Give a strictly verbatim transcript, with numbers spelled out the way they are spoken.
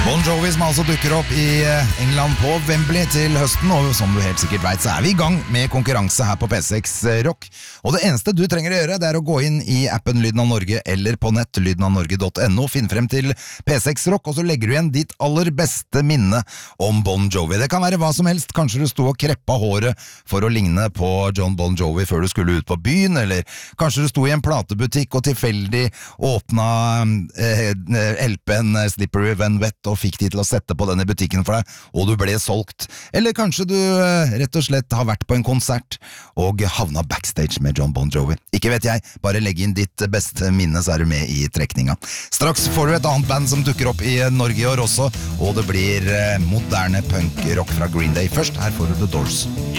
Bon Jovi som altså dukker opp i England på Wembley til høsten, og som du helt sikkert vet så er vi i gang med konkurranse her på P seks Rock. Og det eneste du trenger å gjøre, det er å gå inn i appen Lyden av Norge eller på nett lyden av norge punktum no, finn frem til P seks Rock, og så legger du igjen ditt aller beste minne om Bon Jovi. Det kan være hva som helst, kanskje du sto og kreppa håret for å ligne på John Bon Jovi før du skulle ut på byen, eller kanskje du sto i en platebutikk og tilfeldig åpna eh, L P-en Slippery When Wet og fikk de til å sette på den i butikken for deg, og du ble solgt. Eller kanskje du eh, rett og slett har vært på en konsert og havna backstage med John Bon Jovi. Ikke vet jeg, bare legg inn ditt beste minne, så er du med i trekninga. Straks får du et annet band som dukker opp i Norge i år også, og det blir eh, moderne punk-rock fra Green Day. Først, her får du The Doors.